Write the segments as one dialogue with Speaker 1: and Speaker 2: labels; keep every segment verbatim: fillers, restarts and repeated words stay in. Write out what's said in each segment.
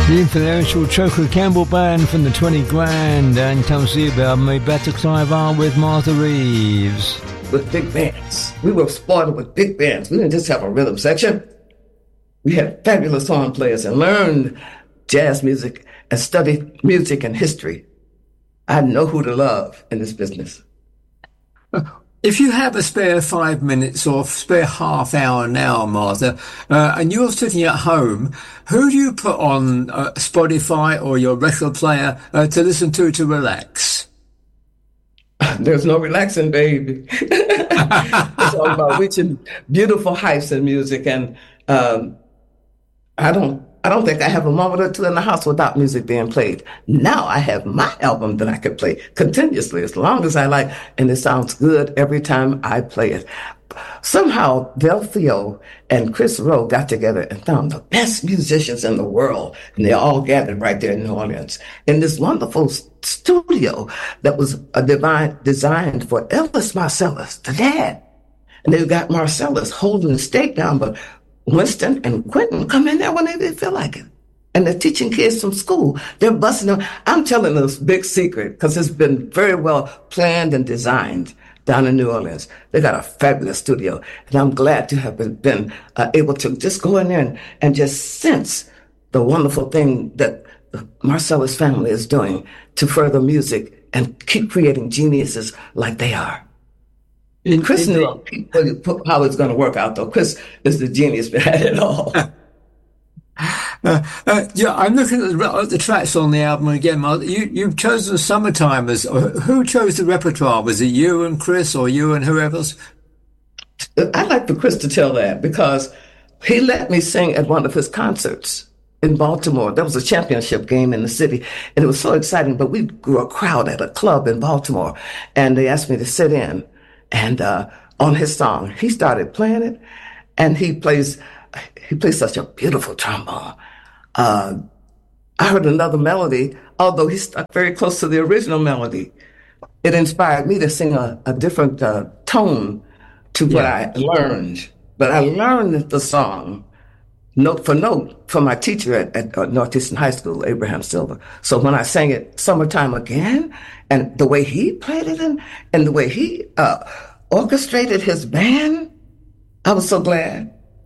Speaker 1: The influential Choker Campbell Band from the twenty grand and comes to you about Me Better Clive R with Martha Reeves.
Speaker 2: With big bands. We were spoiled with big bands. We didn't just have a rhythm section. We had fabulous horn players and learned jazz music and studied music and history. I know who to love in this business.
Speaker 3: If you have a spare five minutes or spare half hour now, Martha, uh, and you're sitting at home, who do you put on uh, Spotify or your record player uh, to listen to to relax?
Speaker 2: There's no relaxing, baby. It's all about reaching beautiful heights in music, and um, I don't. I don't think I have a moment or two in the house without music being played. Now I have my album that I could play continuously as long as I like, and it sounds good every time I play it. Somehow Del Theo and Chris Rowe got together and found the best musicians in the world, and they all gathered right there in New Orleans in this wonderful studio that was a divine, designed for Elvis Marsalis, the dad. And they've got Marsalis holding the stake down, but Winston and Quentin come in there whenever they feel like it. And they're teaching kids from school. They're busting them. I'm telling this big secret because it's been very well planned and designed down in New Orleans. They got a fabulous studio. And I'm glad to have been, been uh, able to just go in there and, and just sense the wonderful thing that the Marsalis family is doing to further music and keep creating geniuses like they are.
Speaker 3: In,
Speaker 2: Chris
Speaker 3: in,
Speaker 2: knew how it's going to work out, though. Chris is the genius behind it all.
Speaker 3: uh, uh, yeah, I'm looking at the, at the tracks on the album again, Martha. You, you've chosen Summertime as... Who chose the repertoire? Was it you and Chris or you and whoever else?
Speaker 2: I'd like for Chris to tell that because he let me sing at one of his concerts in Baltimore. There was a championship game in the city, and it was so exciting, but we grew a crowd at a club in Baltimore, and they asked me to sit in. And uh, on his song, he started playing it, and he plays he plays such a beautiful trombone. Uh, I heard another melody, although he stuck very close to the original melody. It inspired me to sing a, a different uh, tone to what yeah. I learned. But I learned the song note for note from my teacher at, at uh, Northeastern High School, Abraham Silver. So when I sang it Summertime again, and the way he played it and, and the way he uh, orchestrated his band, I was so glad.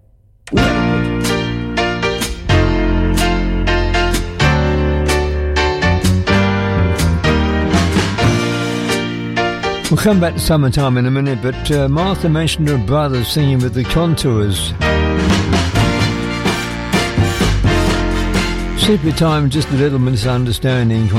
Speaker 1: We'll come back to Summertime in a minute, but uh, Martha mentioned her brother singing with the Contours. Sleepy Time, just a little misunderstanding.